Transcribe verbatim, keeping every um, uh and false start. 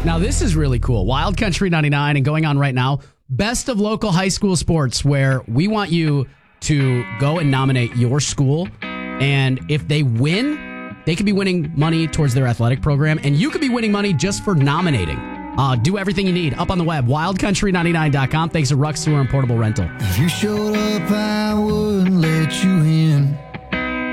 Now, this is really cool. Wild Country ninety-nine and going on right now. Best of local high school sports, where we want you to go and nominate your school. And if they win, they could be winning money towards their athletic program. And you could be winning money just for nominating. Uh, do everything you need up on the web, wild country ninety-nine dot com. Thanks to Ruck Sewer and Portable Rental. If you showed up, I wouldn't let you in.